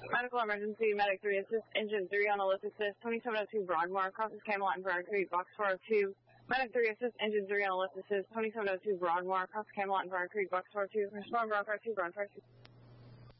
Medical emergency, Medic 3 assist, engine 3 on ellipsis, 2702 Broadmoor, crosses Camelot and Burn Creek, box 402. Medic 3 assist, engine 3 on ellipsis, 2702 Broadmoor, crosses Camelot and Burn Creek, box 402. Respond, Brown 52, Brown 52.